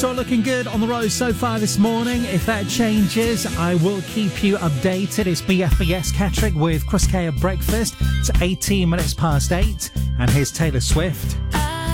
So looking good on the road so far this morning. If that changes, I will keep you updated. It's BFBS Catterick with Chris Kay at breakfast. It's 18 minutes past 8. And here's Taylor Swift.